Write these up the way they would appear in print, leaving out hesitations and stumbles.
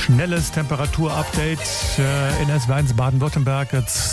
Schnelles Temperaturupdate in SWR1 Baden-Württemberg.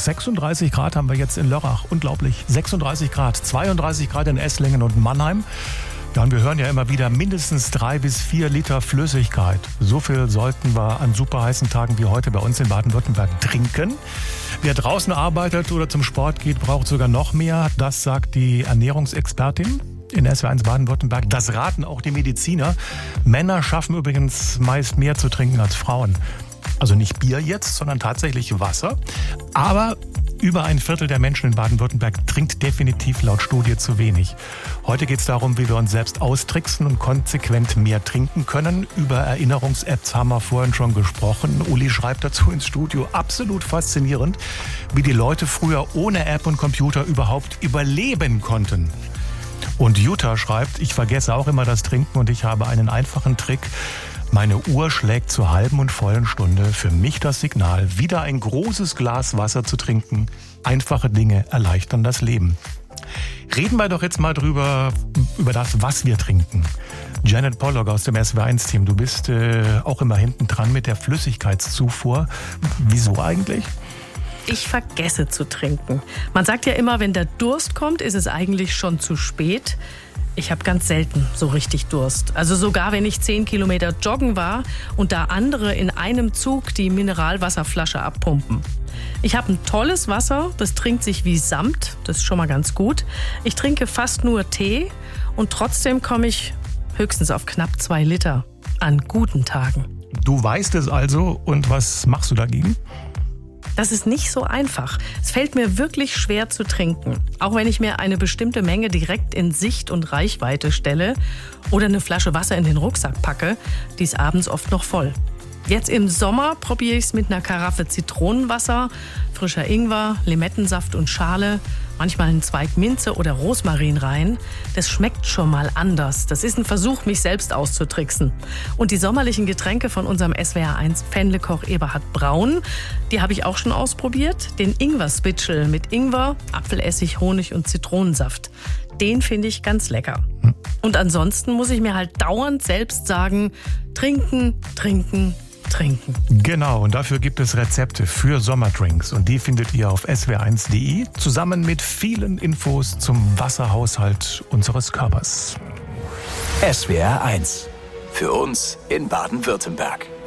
36 Grad haben wir jetzt in Lörrach. Unglaublich. 36 Grad. 32 Grad in Esslingen und Mannheim. Ja, und wir hören ja immer wieder mindestens 3 bis 4 Liter Flüssigkeit. So viel sollten wir an super heißen Tagen wie heute bei uns in Baden-Württemberg trinken. Wer draußen arbeitet oder zum Sport geht, braucht sogar noch mehr. Das sagt die Ernährungsexpertin in SWR1 Baden-Württemberg. Das raten auch die Mediziner. Männer schaffen übrigens meist mehr zu trinken als Frauen. Also nicht Bier jetzt, sondern tatsächlich Wasser. Aber über ein Viertel der Menschen in Baden-Württemberg trinkt definitiv laut Studie zu wenig. Heute geht es darum, wie wir uns selbst austricksen und konsequent mehr trinken können. Über Erinnerungs-Apps haben wir vorhin schon gesprochen. Uli schreibt dazu ins Studio, absolut faszinierend, wie die Leute früher ohne App und Computer überhaupt überleben konnten. Und Jutta schreibt, ich vergesse auch immer das Trinken und ich habe einen einfachen Trick. Meine Uhr schlägt zur halben und vollen Stunde. Für mich das Signal, wieder ein großes Glas Wasser zu trinken. Einfache Dinge erleichtern das Leben. Reden wir doch jetzt mal über das, was wir trinken. Janet Pollock aus dem SWR1-Team, du bist auch immer hinten dran mit der Flüssigkeitszufuhr. Wieso eigentlich? Ich vergesse zu trinken. Man sagt ja immer, wenn der Durst kommt, ist es eigentlich schon zu spät. Ich habe ganz selten so richtig Durst. Also sogar wenn ich 10 Kilometer joggen war und da andere in einem Zug die Mineralwasserflasche abpumpen. Ich habe ein tolles Wasser, das trinkt sich wie Samt, das ist schon mal ganz gut. Ich trinke fast nur Tee und trotzdem komme ich höchstens auf knapp 2 Liter an guten Tagen. Du weißt es also und was machst du dagegen? Das ist nicht so einfach. Es fällt mir wirklich schwer zu trinken. Auch wenn ich mir eine bestimmte Menge direkt in Sicht und Reichweite stelle oder eine Flasche Wasser in den Rucksack packe, die ist abends oft noch voll. Jetzt im Sommer probiere ich es mit einer Karaffe Zitronenwasser, frischer Ingwer, Limettensaft und Schale, manchmal einen Zweig Minze oder Rosmarin rein. Das schmeckt schon mal anders. Das ist ein Versuch, mich selbst auszutricksen. Und die sommerlichen Getränke von unserem SWR1 Fähnlekoch Eberhard Braun, die habe ich auch schon ausprobiert. Den Ingwer-Spitschel mit Ingwer, Apfelessig, Honig und Zitronensaft. Den finde ich ganz lecker. Und ansonsten muss ich mir halt dauernd selbst sagen, trinken, trinken, trinken. Genau, und dafür gibt es Rezepte für Sommerdrinks. Und die findet ihr auf swr1.de zusammen mit vielen Infos zum Wasserhaushalt unseres Körpers. SWR1. Für uns in Baden-Württemberg.